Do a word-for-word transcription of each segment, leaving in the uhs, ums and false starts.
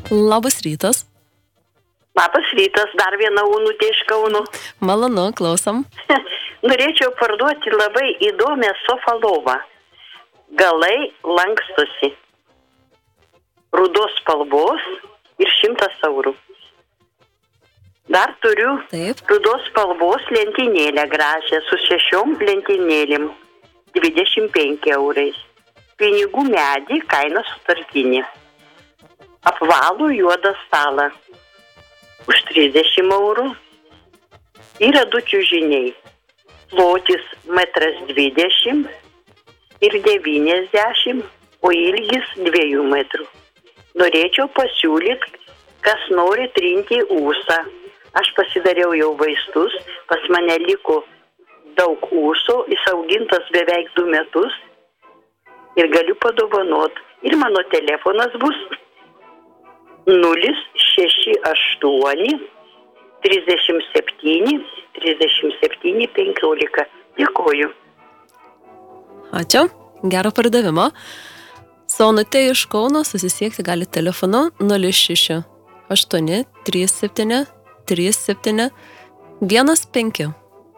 Labas rytas. Labas rytas, dar viena Unutė iš Kauno. Malonu, klausom. Norėčiau parduoti labai įdomią sofą lovą. Galai lankstosi. Rudos spalvos ir šimtas eurų. Dar turiu Taip. rudos spalvos lentynėlę gražią su šešiom lentynėlėm. dvidešimt penki eurais. Pinigų medį kaina sutartinė. Apvalų juodą stalą. Už trisdešimt eurų. Yra du čiužiniai. Plotis metras dvidešimt ir devyniasdešimt, o ilgis dviejų metrų. Norėčiau pasiūlyti, kas nori trinti ūsą. Aš pasidariau jau vaistus, pas mane liko daug ūso, jis augintas beveik du metus ir galiu padovanot. Ir mano telefonas bus nulis šeši aštuoni trisdešimt septyni trisdešimt septyni penkiolika. Dėkoju. Ačiū. Gero pardavimo. Su Onute iš Kauno susisiekti gali telefonu nulis šeši aštuoni trys septyni trys septyni vienas penki.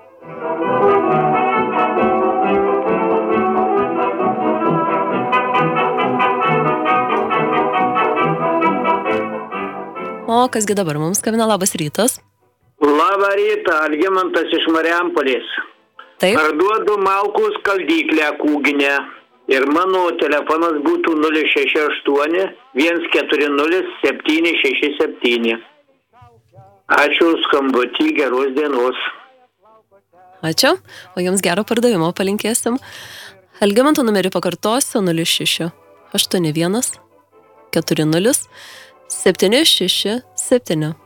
O kasgi dabar mums skambina? Labas rytas. Labą rytą, Algimantas iš Marijampolės. Taip. Parduodu malkų skaldyklę kūginę ir mano telefonas būtų nulis šeši aštuoni vienas keturi nulis septyni šeši septyni. Ačiū skambutį, geros dienos. Ačiū. O jums gero pardavimo palinkėsim. Algimanto numerį pakartosiu nulis šeši aštuoni vienas keturi nulis septyni šeši septyni.